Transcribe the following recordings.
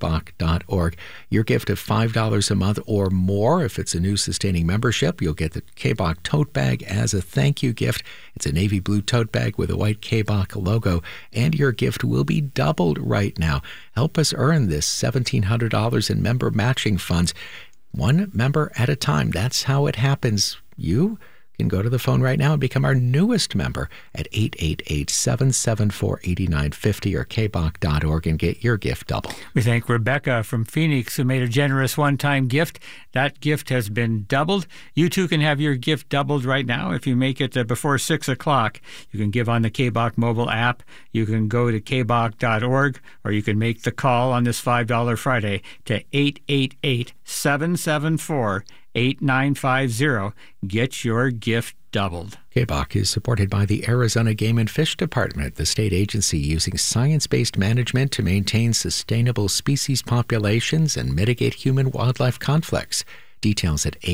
kbach.org. Your gift of $5 a month or more, if it's a new sustaining membership, you'll get the Kbach tote bag as a thank you gift. It's a navy blue tote bag with a white Kbach logo, and your gift will be doubled right now. Help us earn this $1,700 in member matching funds, one member at a time. That's how it happens. You can go to the phone right now and become our newest member at 888-774-8950 or kbach.org and get your gift double. We thank Rebecca from Phoenix who made a generous one-time gift. That gift has been doubled. You too can have your gift doubled right now if you make it before 6 o'clock. You can give on the Kbach mobile app. You can go to kbach.org, or you can make the call on this $5 Friday to 888-774-8950. Get your gift doubled. Kbach is supported by the Arizona Game and Fish Department, the state agency using science-based management to maintain sustainable species populations and mitigate human-wildlife conflicts. Details at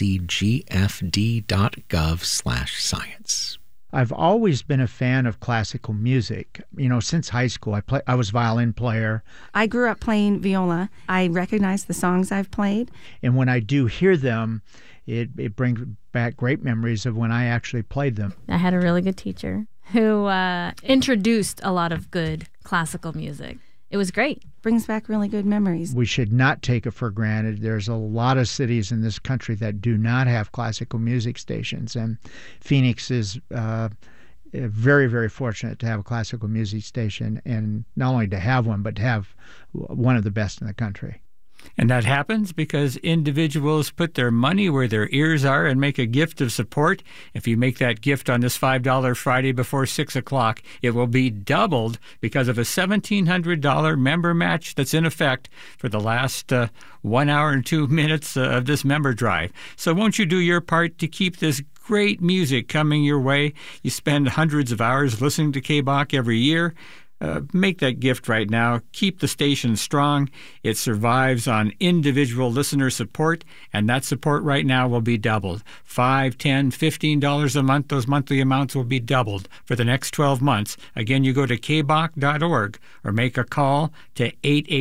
azgfd.gov/science. I've always been a fan of classical music. Since high school, I was a violin player. I grew up playing viola. I recognize the songs I've played. And when I do hear them, it brings back great memories of when I actually played them. I had a really good teacher who introduced a lot of good classical music. It was great. Brings back really good memories. We should not take it for granted. There's a lot of cities in this country that do not have classical music stations, and Phoenix is very, very fortunate to have a classical music station, and not only to have one, but to have one of the best in the country. And that happens because individuals put their money where their ears are and make a gift of support. If you make that gift on this $5 Friday before 6 o'clock, it will be doubled because of a $1,700 member match that's in effect for the last 1 hour and 2 minutes of this member drive. So won't you do your part to keep this great music coming your way? You spend hundreds of hours listening to Kbach every year. Make that gift right now. Keep the station strong. It survives on individual listener support, and that support right now will be doubled. $5, $10, $15 a month. Those monthly amounts will be doubled for the next 12 months. Again, you go to kbach.org or make a call to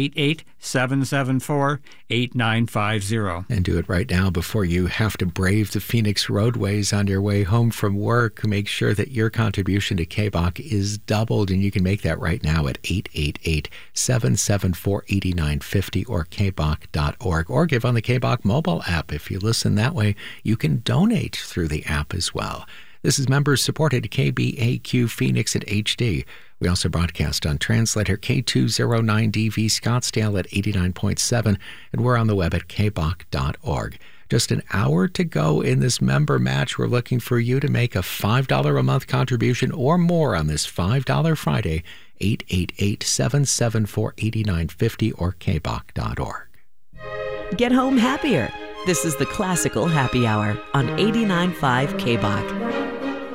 888-774-8950. And do it right now before you have to brave the Phoenix roadways on your way home from work. Make sure that your contribution to Kbach is doubled, and you can make that right now at 888-774-8950 or kbach.org, or give on the Kbach mobile app. If you listen that way, you can donate through the app as well. This is members-supported KBAQ Phoenix at HD. We also broadcast on translator K209DV Scottsdale at 89.7, and we're on the web at kbach.org. Just an hour to go in this member match. We're looking for you to make a $5 a month contribution or more on this $5 Friday, 888-774-8950 or kbach.org. Get home happier. This is the Classical Happy Hour on 89.5 Kbach.